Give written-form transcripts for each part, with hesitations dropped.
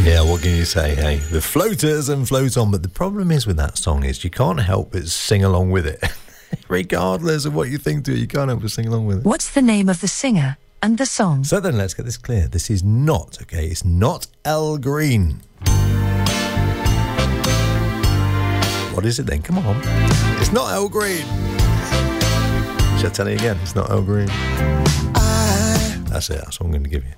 Yeah, what can you say, hey? The floaters and float on, but the problem is with that song is you can't help but sing along with it. Regardless of what you think to it, you can't help but sing along with it. What's the name of the singer and the song? So then let's get this clear. This is not, okay, it's not El Green. What is it then? Come on. It's not El Green. Shall I tell you again? It's not El Green. That's it. That's what I'm going to give you.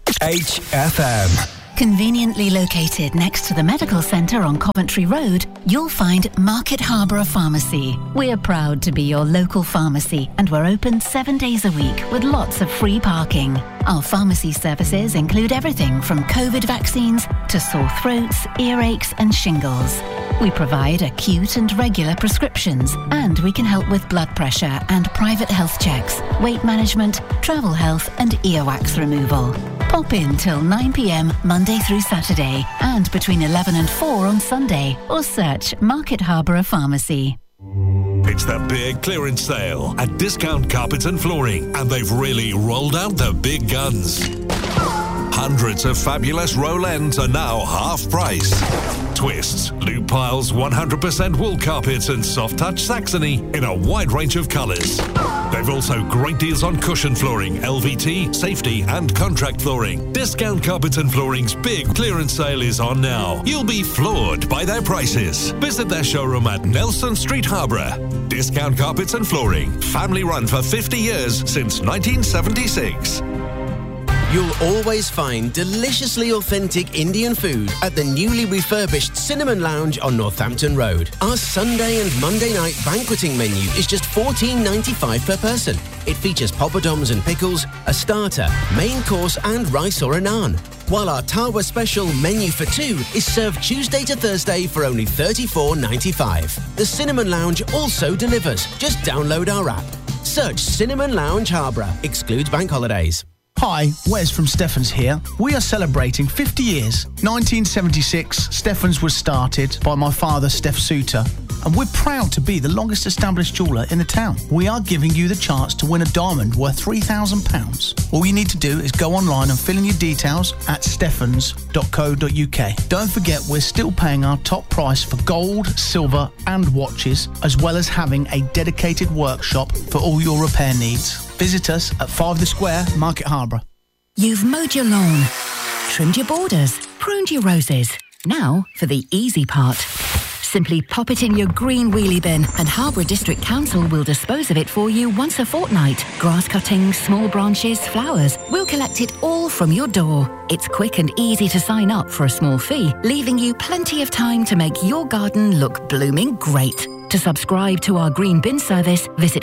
HFM. Conveniently located next to the medical centre on Coventry Road, you'll find Market Harborough Pharmacy. We're proud to be your local pharmacy, and we're open 7 days a week with lots of free parking. Our pharmacy services include everything from COVID vaccines to sore throats, earaches and shingles. We provide acute and regular prescriptions, and we can help with blood pressure and private health checks, weight management, travel health and earwax removal. Pop in till 9 p.m. Monday through Saturday and between 11 and 4 on Sunday, or search Market Harborough Pharmacy. It's the big clearance sale at Discount Carpets and Flooring, and they've really rolled out the big guns. Hundreds of fabulous roll ends are now half price. Twists, loop piles, 100% wool carpets and soft touch Saxony in a wide range of colours. They've also great deals on cushion flooring, LVT, safety and contract flooring. Discount Carpets and Flooring's big clearance sale is on now. You'll be floored by their prices. Visit their showroom at Nelson Street, Harborough. Discount Carpets and Flooring, family run for 50 years since 1976. You'll always find deliciously authentic Indian food at the newly refurbished Cinnamon Lounge on Northampton Road. Our Sunday and Monday night banqueting menu is just $14.95 per person. It features poppadoms and pickles, a starter, main course and rice or a naan. While our Tawa special menu for two is served Tuesday to Thursday for only $34.95. The Cinnamon Lounge also delivers. Just download our app. Search Cinnamon Lounge Harborough. Excludes bank holidays. Hi, Wes from Stephens here. We are celebrating 50 years. 1976, Stephens was started by my father, Steph Souter, and we're proud to be the longest established jeweller in the town. We are giving you the chance to win a diamond worth £3,000. All you need to do is go online and fill in your details at stephens.co.uk. Don't forget, we're still paying our top price for gold, silver and watches, as well as having a dedicated workshop for all your repair needs. Visit us at 5 The Square, Market Harborough. You've mowed your lawn, trimmed your borders, pruned your roses. Now for the easy part. Simply pop it in your green wheelie bin and Harborough District Council will dispose of it for you once a fortnight. Grass cuttings, small branches, flowers. We'll collect it all from your door. It's quick and easy to sign up for a small fee, leaving you plenty of time to make your garden look blooming great. To subscribe to our green bin service, visit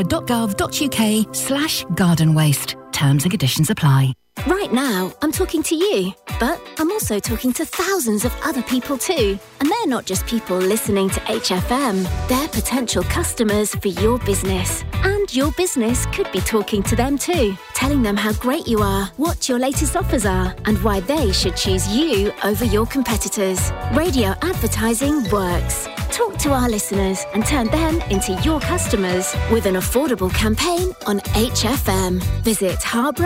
harborough.gov.uk/garden waste. Terms and conditions apply. Right now, I'm talking to you, but I'm also talking to thousands of other people too. And they're not just people listening to HFM. They're potential customers for your business. And your business could be talking to them too, telling them how great you are, what your latest offers are, and why they should choose you over your competitors. Radio advertising works. Talk to our listeners and turn them into your customers with an affordable campaign on HFM. Visit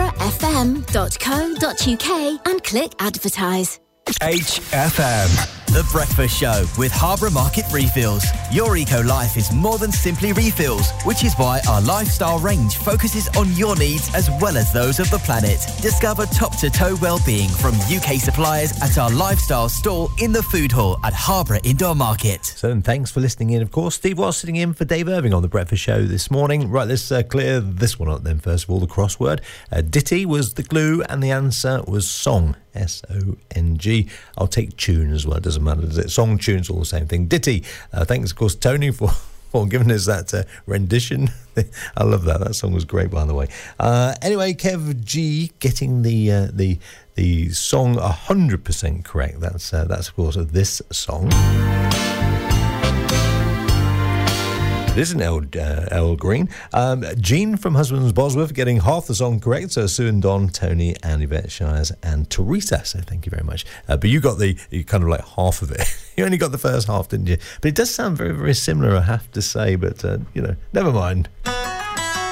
harboroughfm.co.uk and click advertise. HFM, The Breakfast Show with Harborough Market Refills. Your eco-life is more than simply refills, which is why our lifestyle range focuses on your needs as well as those of the planet. Discover top-to-toe well-being from UK suppliers at our lifestyle stall in the food hall at Harborough Indoor Market. So then thanks for listening in, of course. Steve was sitting in for Dave Irving on The Breakfast Show this morning. Right, let's clear this one up then, first of all, the crossword. Ditty was the clue and the answer was song. S-O-N-G. I'll take tune as well, doesn't matter, does it? Song, tune's all the same thing. Ditty. Thanks, of course, Tony, for giving us that rendition. I love that. That song was great, by the way. Anyway, Kev G getting the song 100% correct. That's of course this song. It isn't El Green. Jean from Husbands Bosworth getting half the song correct. So Sue and Don, Tony and Yvette Shires and Teresa. So thank you very much. But you got you kind of like half of it. You only got the first half, didn't you? But it does sound very, very similar, I have to say. But, never mind.